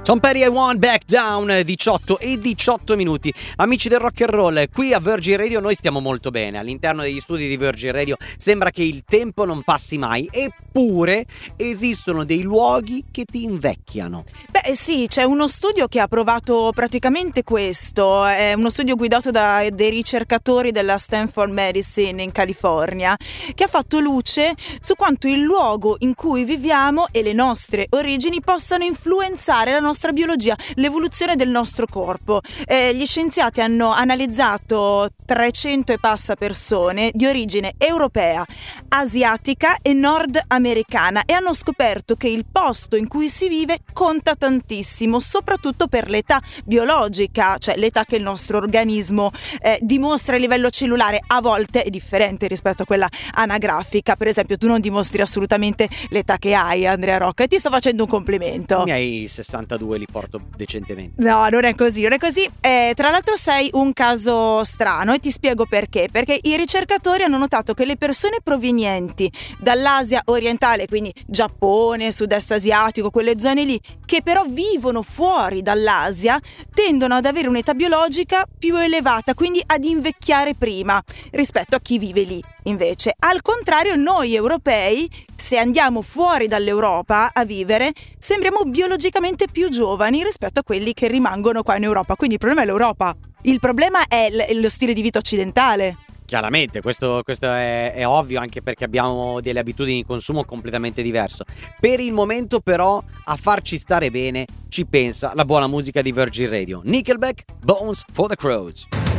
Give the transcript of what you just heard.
Tom Petty, I Want Back Down, 18 e 18 minuti. Amici del rock and roll, qui a Virgin Radio noi stiamo molto bene. All'interno degli studi di Virgin Radio sembra che il tempo non passi mai, eppure esistono dei luoghi che ti invecchiano. Beh sì, c'è uno studio che ha provato praticamente questo, è uno studio guidato da dei ricercatori della Stanford Medicine in California, che ha fatto luce su quanto il luogo in cui viviamo e le nostre origini possano influenzare la nostra biologia, l'evoluzione del nostro corpo. Gli scienziati hanno analizzato 300 e passa persone di origine europea, asiatica e nordamericana e hanno scoperto che il posto in cui si vive conta tantissimo, soprattutto per l'età biologica, cioè l'età che il nostro organismo dimostra a livello cellulare. A volte è differente rispetto a quella anagrafica. Per esempio, tu non dimostri assolutamente l'età che hai, Andrea Rocca, e ti sto facendo un complimento. I miei 62 li porto decentemente. No, non è così. Tra l'altro sei un caso strano e ti spiego perché. Perché i ricercatori hanno notato che le persone provenienti dall'Asia orientale, quindi Giappone, sud-est asiatico, quelle zone lì, che però vivono fuori dall'Asia, tendono ad avere un'età biologica più elevata, quindi ad invecchiare prima rispetto a chi vive lì. Invece, al contrario, noi europei, se andiamo fuori dall'Europa a vivere, sembriamo biologicamente più giovani rispetto a quelli che rimangono qua in Europa. Quindi il problema è l'Europa. Il problema è lo stile di vita occidentale. Chiaramente, questo è ovvio, anche perché abbiamo delle abitudini di consumo completamente diverse. Per il momento però a farci stare bene ci pensa la buona musica di Virgin Radio. Nickelback, Bones for the Crows.